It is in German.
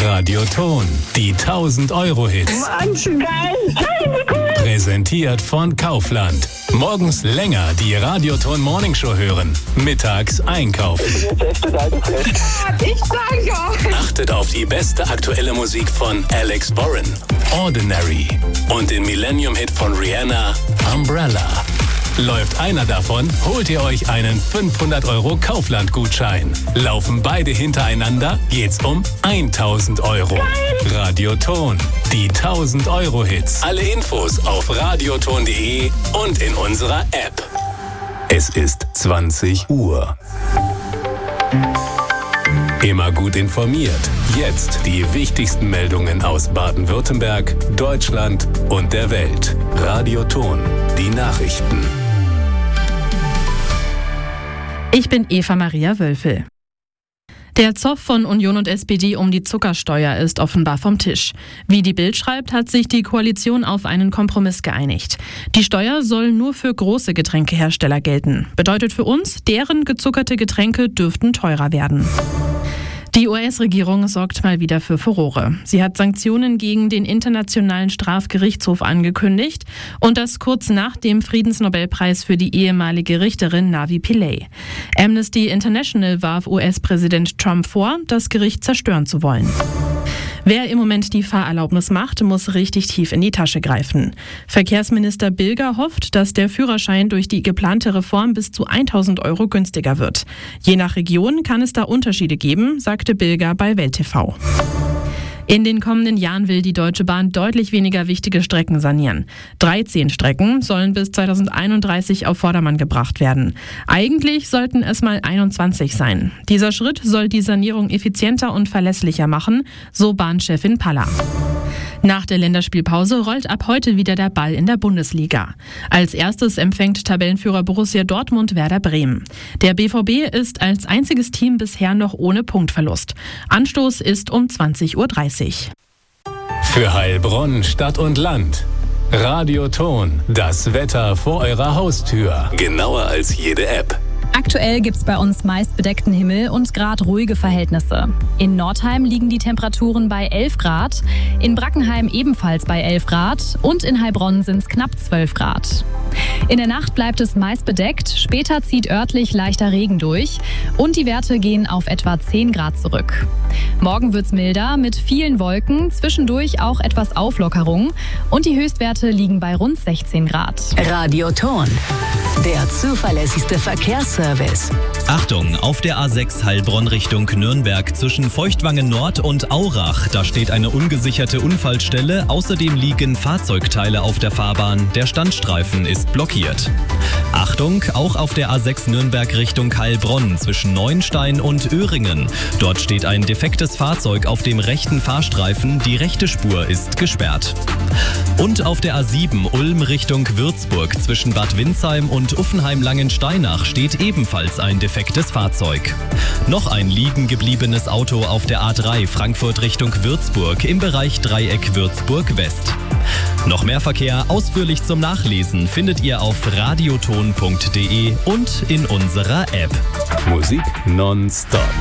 Radioton, die 1000-Euro-Hits. Wahnsinn, geil. Hey, wie cool. Präsentiert von Kaufland. Morgens länger die Radioton Morningshow hören. Mittags einkaufen. Ich bin jetzt echt total geflasht. Ich sage euch. Achtet auf die beste aktuelle Musik von Alex Warren, Ordinary und den Millennium-Hit von Rihanna, Umbrella. Läuft einer davon, holt ihr euch einen 500€ Kaufland-Gutschein. Laufen beide hintereinander, geht's um 1000 Euro. Radioton, die 1000-Euro-Hits. Alle Infos auf radioton.de und in unserer App. Es ist 20 Uhr. Immer gut informiert. Jetzt die wichtigsten Meldungen aus Baden-Württemberg, Deutschland und der Welt. Radioton, die Nachrichten. Ich bin Eva Maria Wölfel. Der Zoff von Union und SPD um die Zuckersteuer ist offenbar vom Tisch. Wie die Bild schreibt, hat sich die Koalition auf einen Kompromiss geeinigt. Die Steuer soll nur für große Getränkehersteller gelten. Bedeutet für uns, deren gezuckerte Getränke dürften teurer werden. Die US-Regierung sorgt mal wieder für Furore. Sie hat Sanktionen gegen den Internationalen Strafgerichtshof angekündigt und das kurz nach dem Friedensnobelpreis für die ehemalige Richterin Navi Pillay. Amnesty International warf US-Präsident Trump vor, das Gericht zerstören zu wollen. Wer im Moment die Fahrerlaubnis macht, muss richtig tief in die Tasche greifen. Verkehrsminister Bilger hofft, dass der Führerschein durch die geplante Reform bis zu 1000 Euro günstiger wird. Je nach Region kann es da Unterschiede geben, sagte Bilger bei Welt TV. In den kommenden Jahren will die Deutsche Bahn deutlich weniger wichtige Strecken sanieren. 13 Strecken sollen bis 2031 auf Vordermann gebracht werden. Eigentlich sollten es mal 21 sein. Dieser Schritt soll die Sanierung effizienter und verlässlicher machen, so Bahnchefin Paller. Nach der Länderspielpause rollt ab heute wieder der Ball in der Bundesliga. Als erstes empfängt Tabellenführer Borussia Dortmund Werder Bremen. Der BVB ist als einziges Team bisher noch ohne Punktverlust. Anstoß ist um 20:30 Uhr. Für Heilbronn, Stadt und Land. Radioton, das Wetter vor eurer Haustür. Genauer als jede App. Aktuell gibt's bei uns meist bedeckten Himmel und gerade ruhige Verhältnisse. In Nordheim liegen die Temperaturen bei 11 Grad, in Brackenheim ebenfalls bei 11 Grad und in Heilbronn sind es knapp 12 Grad. In der Nacht bleibt es meist bedeckt, später zieht örtlich leichter Regen durch und die Werte gehen auf etwa 10 Grad zurück. Morgen wird's milder mit vielen Wolken, zwischendurch auch etwas Auflockerung und die Höchstwerte liegen bei rund 16 Grad. Radioton, der zuverlässigste Verkehrsservice. Achtung, auf der A6 Heilbronn Richtung Nürnberg zwischen Feuchtwangen Nord und Aurach. Da steht eine ungesicherte Unfallstelle. Außerdem liegen Fahrzeugteile auf der Fahrbahn. Der Standstreifen ist blockiert. Achtung, auch auf der A6 Nürnberg Richtung Heilbronn zwischen Neuenstein und Öhringen. Dort steht ein defektes Fahrzeug auf dem rechten Fahrstreifen. Die rechte Spur ist gesperrt. Und auf der A7 Ulm Richtung Würzburg zwischen Bad Windsheim und Uffenheim-Langensteinach steht ebenfalls ein defektes Fahrzeug. Noch ein liegen gebliebenes Auto auf der A3 Frankfurt Richtung Würzburg im Bereich Dreieck Würzburg West. Noch mehr Verkehr ausführlich zum Nachlesen findet ihr auf radioton.de und in unserer App. Musik nonstop.